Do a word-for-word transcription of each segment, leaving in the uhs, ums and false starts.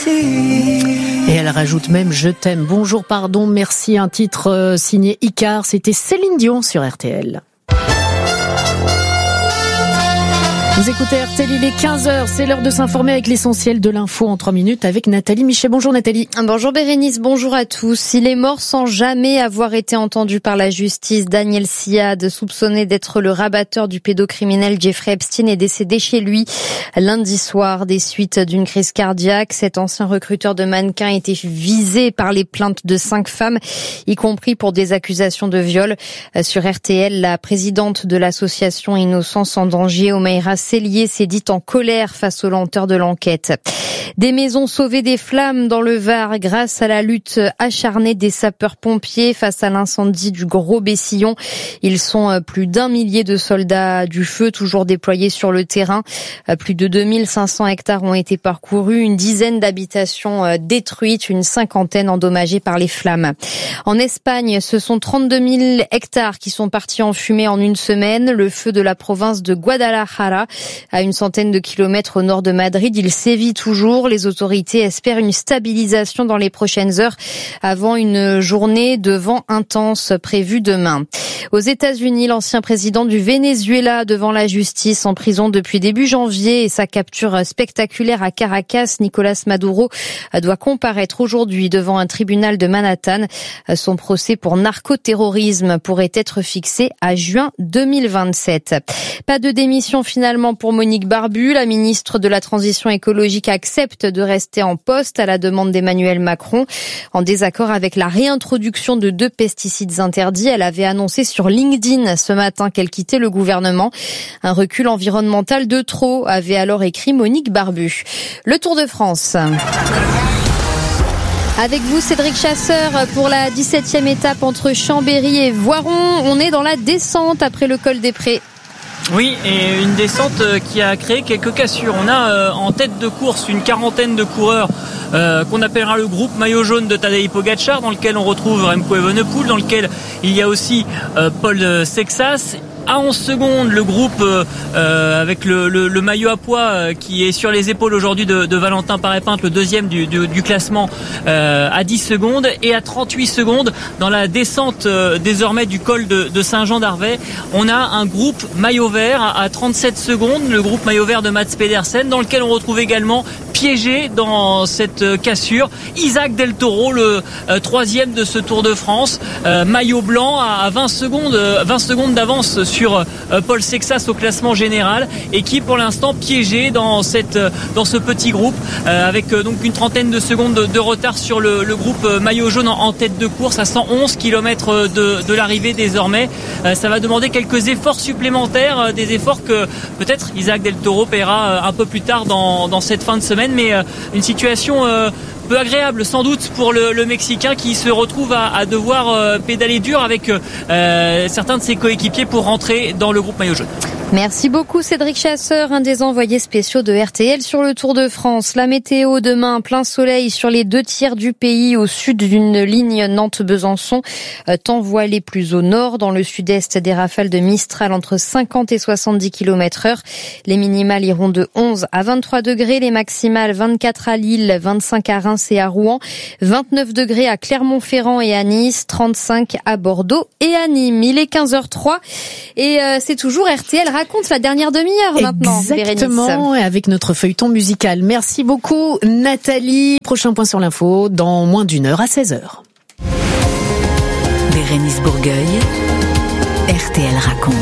Et elle rajoute même « Je t'aime, bonjour, pardon, merci », un titre euh, signé Icar. C'était Céline Dion sur R T L. Vous écoutez R T L, il est quinze heures, c'est l'heure de s'informer avec l'essentiel de l'info en trois minutes avec Nathalie Michet. Bonjour Nathalie. Bonjour Bérénice, bonjour à tous. Il est mort sans jamais avoir été entendu par la justice. Daniel Siad, soupçonné d'être le rabatteur du pédocriminel Jeffrey Epstein, est décédé chez lui lundi soir des suites d'une crise cardiaque. Cet ancien recruteur de mannequins était visé par les plaintes de cinq femmes, y compris pour des accusations de viol. Sur R T L, la présidente de l'association Innocence en danger, Omeira Sellier, s'est dite en colère face aux lenteurs de l'enquête. Des maisons sauvées des flammes dans le Var grâce à la lutte acharnée des sapeurs-pompiers face à l'incendie du Gros Bessillon. Ils sont plus d'un millier de soldats du feu toujours déployés sur le terrain. Plus de deux mille cinq cents hectares ont été parcourus, une dizaine d'habitations détruites, une cinquantaine endommagées par les flammes. En Espagne, ce sont trente-deux mille hectares qui sont partis en fumée en une semaine. Le feu de la province de Guadalajara, à une centaine de kilomètres au nord de Madrid, il sévit toujours. Les autorités espèrent une stabilisation dans les prochaines heures avant une journée de vent intense prévue demain. Aux États-Unis, l'ancien président du Venezuela devant la justice en prison depuis début janvier et sa capture spectaculaire à Caracas, Nicolás Maduro doit comparaître aujourd'hui devant un tribunal de Manhattan. Son procès pour narcoterrorisme pourrait être fixé à juin deux mille vingt-sept. Pas de démission finalement pour Monique Barbu. La ministre de la Transition écologique accepte de rester en poste à la demande d'Emmanuel Macron. En désaccord avec la réintroduction de deux pesticides interdits, elle avait annoncé sur LinkedIn ce matin qu'elle quittait le gouvernement. Un recul environnemental de trop, avait alors écrit Monique Barbu. Le Tour de France. Avec vous, Cédric Chasseur, pour la dix-septième étape entre Chambéry et Voiron. On est dans la descente après le col des Prés. Oui, et une descente qui a créé quelques cassures. On a euh, en tête de course une quarantaine de coureurs euh, qu'on appellera le groupe maillot jaune de Tadej Pogačar, dans lequel on retrouve Remco Evenepoel, dans lequel il y a aussi euh, Paul Sexas. À onze secondes, le groupe euh, avec le, le, le maillot à pois euh, qui est sur les épaules aujourd'hui de, de Valentin Paré-Pinte, le deuxième du, du, du classement euh, à dix secondes. Et à trente-huit secondes, dans la descente euh, désormais du col de, de Saint-Jean-d'Arvey, on a un groupe maillot vert à, à trente-sept secondes, le groupe maillot vert de Mats Pedersen, dans lequel on retrouve également piégé dans cette cassure Isaac Del Toro, le euh, troisième de ce Tour de France, euh, maillot blanc à, à vingt secondes, euh, vingt secondes d'avance sur euh, Paul Sexas au classement général, et qui pour l'instant piégé dans cette euh, dans ce petit groupe euh, avec euh, donc une trentaine de secondes de, de retard sur le, le groupe euh, maillot jaune en, en tête de course à cent onze kilomètres de, de l'arrivée désormais. Euh, ça va demander quelques efforts supplémentaires, euh, des efforts que peut-être Isaac Del Toro paiera euh, un peu plus tard dans, dans cette fin de semaine, mais euh, une situation euh, peu agréable sans doute pour le, le Mexicain qui se retrouve à, à devoir euh, pédaler dur avec euh, certains de ses coéquipiers pour rentrer dans le groupe maillot jaune. Merci beaucoup Cédric Chasseur, un des envoyés spéciaux de R T L sur le Tour de France. La météo demain, plein soleil sur les deux tiers du pays au sud d'une ligne Nantes-Besançon. Temps voilé plus au nord, dans le sud-est des rafales de Mistral entre cinquante et soixante-dix kilomètres heure. Les minimales iront de onze à vingt-trois degrés, les maximales vingt-quatre à Lille, vingt-cinq à Reims et à Rouen, vingt-neuf degrés à Clermont-Ferrand et à Nice, trente-cinq à Bordeaux et à Nîmes. Il est quinze heures zéro trois et euh, c'est toujours R T L raconte la dernière demi-heure maintenant. Exactement, et avec notre feuilleton musical. Merci beaucoup Nathalie. Prochain point sur l'info dans moins d'une heure à seize heures. Bérénice Bourgueil, R T L raconte.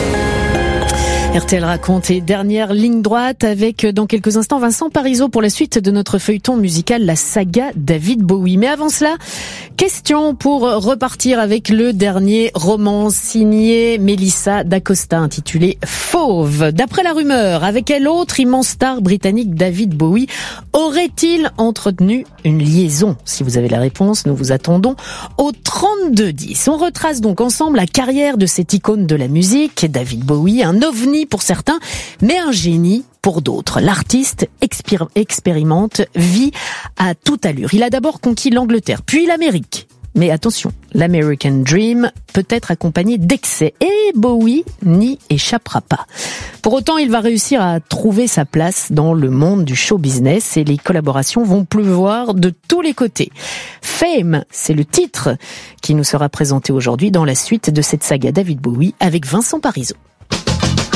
R T L raconte et dernière ligne droite avec dans quelques instants Vincent Parisot pour la suite de notre feuilleton musical, la saga David Bowie. Mais avant cela, question pour repartir avec le dernier roman signé Melissa d'Acosta intitulé Fauve. D'après la rumeur, avec quel autre immense star britannique David Bowie aurait-il entretenu une liaison? Si vous avez la réponse, nous vous attendons au trente-deux dix. On retrace donc ensemble la carrière de cette icône de la musique, David Bowie, un ovni pour certains, mais un génie pour d'autres. L'artiste expér- expérimente, vit à toute allure. Il a d'abord conquis l'Angleterre, puis l'Amérique. Mais attention, l'American Dream peut être accompagné d'excès et Bowie n'y échappera pas. Pour autant, il va réussir à trouver sa place dans le monde du show business et les collaborations vont pleuvoir de tous les côtés. Fame, c'est le titre qui nous sera présenté aujourd'hui dans la suite de cette saga David Bowie avec Vincent Parisot.